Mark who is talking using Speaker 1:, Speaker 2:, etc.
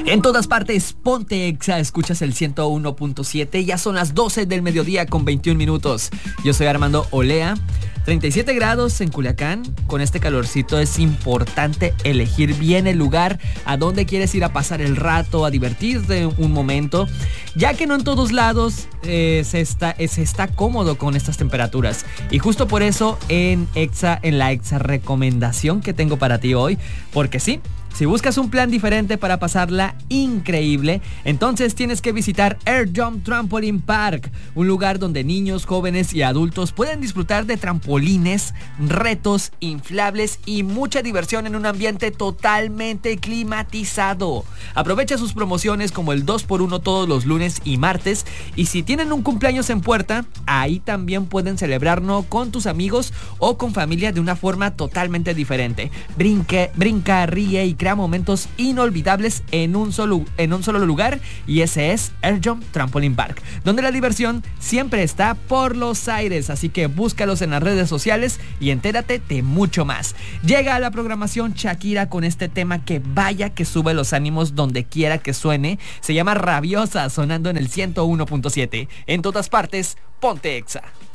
Speaker 1: En todas partes, ponte Exa, escuchas el 101.7, ya son las 12 del mediodía con 21 minutos. Yo soy Armando Olea. 37 grados en Culiacán. Con este calorcito es importante elegir bien el lugar a donde quieres ir a pasar el rato, a divertirte un momento, ya que no en todos lados se está cómodo con estas temperaturas. Y justo por eso en la Exa recomendación que tengo para ti hoy, porque sí, si buscas un plan diferente para pasarla increíble, entonces tienes que visitar Air Jump Trampoline Park, un lugar donde niños, jóvenes y adultos pueden disfrutar de trampolines, retos, inflables y mucha diversión en un ambiente totalmente climatizado. Aprovecha sus promociones como el 2x1 todos los lunes y martes, y si tienen un cumpleaños en puerta, ahí también pueden celebrarlo con tus amigos o con familia de una forma totalmente diferente. Brinca, ríe y crea momentos inolvidables en un solo lugar, y ese es Air Jump Trampoline Park, donde la diversión siempre está por los aires. Así que búscalos en las redes sociales y entérate de mucho más. Llega a la programación Shakira con este tema que vaya que sube los ánimos donde quiera que suene. Se llama Rabiosa, sonando en el 101.7. En todas partes, ponte Exa.